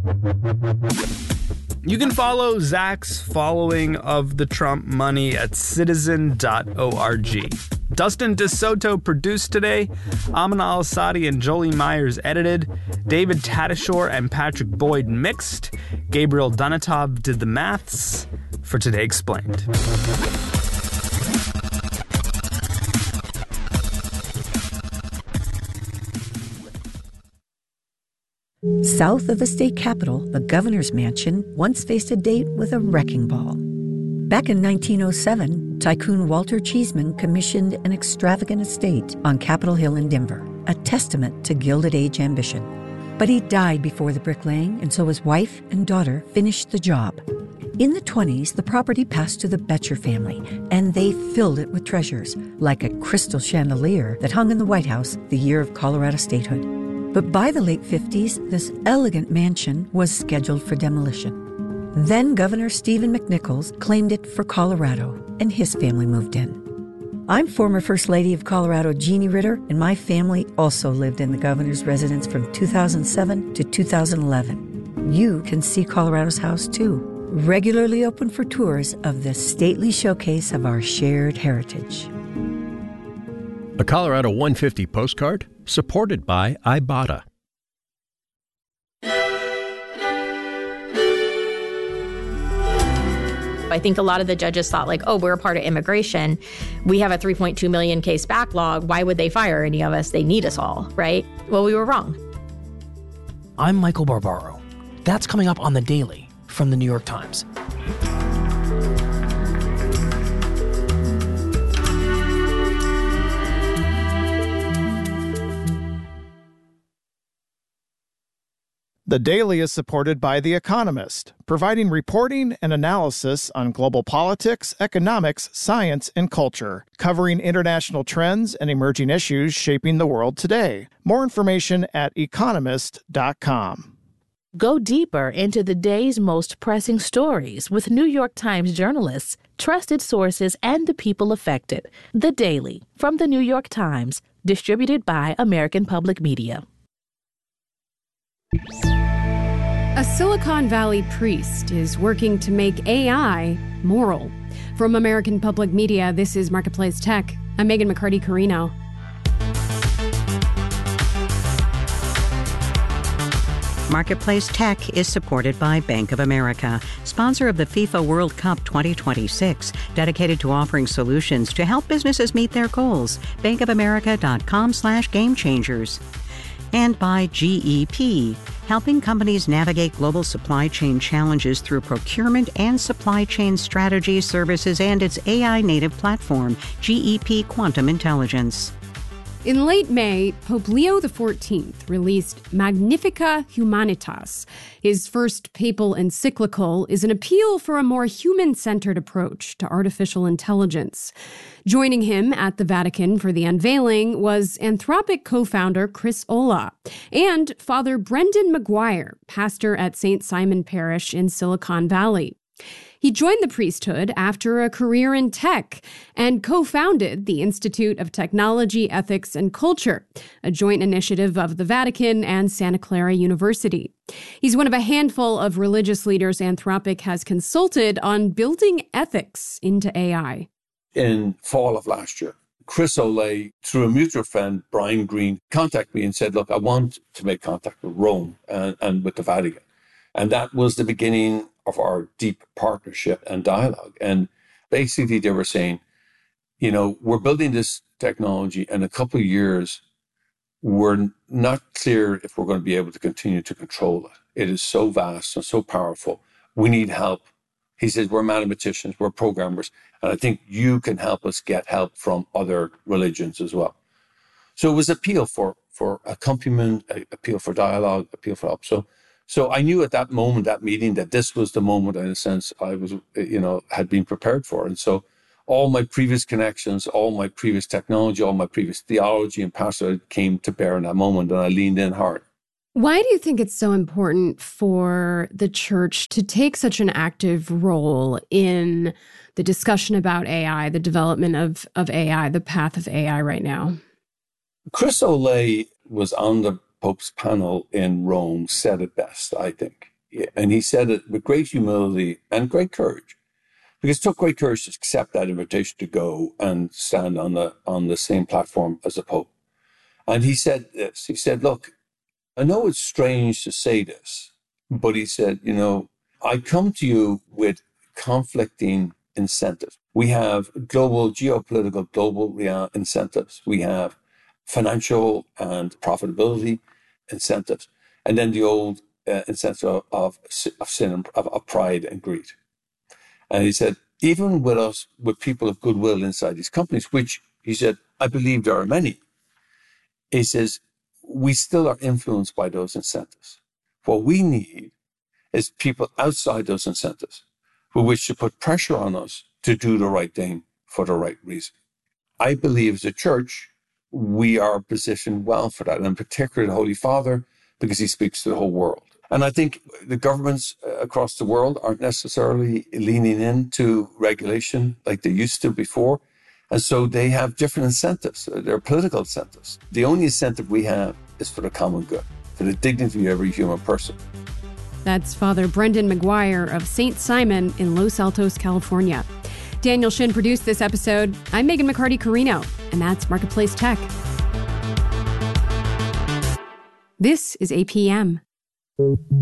You can follow Zach's following of the Trump money at citizen.org. Dustin DeSoto produced today. Amina Al-Asadi and Jolie Myers edited. David Tadashore and Patrick Boyd mixed. Gabriel Donatov did the maths for Today Explained. South of the state capitol, the governor's mansion once faced a date with a wrecking ball. Back in 1907, tycoon Walter Cheeseman commissioned an extravagant estate on Capitol Hill in Denver, a testament to Gilded Age ambition. But he died before the bricklaying, and so his wife and daughter finished the job. In the 20s, the property passed to the Betcher family, and they filled it with treasures, like a crystal chandelier that hung in the White House the year of Colorado statehood. But by the late 50s, this elegant mansion was scheduled for demolition. Then Governor Stephen McNichols claimed it for Colorado, and his family moved in. I'm former First Lady of Colorado, Jeannie Ritter, and my family also lived in the governor's residence from 2007 to 2011. You can see Colorado's house, too, regularly open for tours of the stately showcase of our shared heritage. A Colorado 150 postcard supported by Ibotta. I think a lot of the judges thought like, oh, we're a part of immigration. We have a 3.2 million case backlog. Why would they fire any of us? They need us all, right? Well, we were wrong. I'm Michael Barbaro. That's coming up on The Daily from The New York Times. The Daily is supported by The Economist, providing reporting and analysis on global politics, economics, science, and culture, covering international trends and emerging issues shaping the world today. More information at economist.com. Go deeper into the day's most pressing stories with New York Times journalists, trusted sources, and the people affected. The Daily from The New York Times, distributed by American Public Media. A Silicon Valley priest is working to make AI moral. From American Public Media, this is Marketplace Tech. I'm Megan McCarty-Carino. Marketplace Tech is supported by Bank of America, sponsor of the FIFA World Cup 2026, dedicated to offering solutions to help businesses meet their goals. bankofamerica.com/gamechangers. And by GEP, helping companies navigate global supply chain challenges through procurement and supply chain strategy services and its AI-native platform, GEP Quantum Intelligence. In late May, Pope Leo XIV released Magnificat Humanitas. His first papal encyclical is an appeal for a more human-centered approach to artificial intelligence. Joining him at the Vatican for the unveiling was Anthropic co-founder Chris Olah and Father Brendan McGuire, pastor at St. Simon Parish in Silicon Valley. He joined the priesthood after a career in tech and co-founded the Institute of Technology, Ethics, and Culture, a joint initiative of the Vatican and Santa Clara University. He's one of a handful of religious leaders Anthropic has consulted on building ethics into AI. In fall of last year, Chris Olah, through a mutual friend, Brian Green, contacted me and said, look, I want to make contact with Rome and with the Vatican. And that was the beginning of our deep partnership and dialogue. And basically they were saying, you know, we're building this technology in a couple of years. We're not clear if we're going to be able to continue to control it. It is so vast and so powerful. We need help. He says, we're mathematicians, we're programmers, and I think you can help us get help from other religions as well. So it was appeal for accompaniment, appeal for dialogue, appeal for help. So I knew at that moment, that meeting, that this was the moment, in a sense, I was, had been prepared for. And so all my previous connections, all my previous technology, all my previous theology and pastorate came to bear in that moment, and I leaned in hard. Why do you think it's so important for the church to take such an active role in the discussion about AI, the development of AI, the path of AI right now? Chris Olah was on the Pope's panel in Rome, said it best, I think. And he said it with great humility and great courage, because it took great courage to accept that invitation to go and stand on the same platform as the Pope. And he said this, he said, look, I know it's strange to say this, but he said, I come to you with conflicting incentives. We have geopolitical incentives. We have financial and profitability incentives. And then the old incentive of sin, of pride and greed. And he said, even with people of goodwill inside these companies, which he said, I believe there are many, he says, we still are influenced by those incentives. What we need is people outside those incentives who wish to put pressure on us to do the right thing for the right reason. I believe as a church, we are positioned well for that, and particularly the Holy Father, because he speaks to the whole world. And I think the governments across the world aren't necessarily leaning into regulation like they used to before. And so they have different incentives. They're political incentives. The only incentive we have is for the common good, for the dignity of every human person. That's Father Brendan McGuire of St. Simon in Los Altos, California. Daniel Shin produced this episode. I'm Megan McCarty-Carino, and that's Marketplace Tech. This is APM.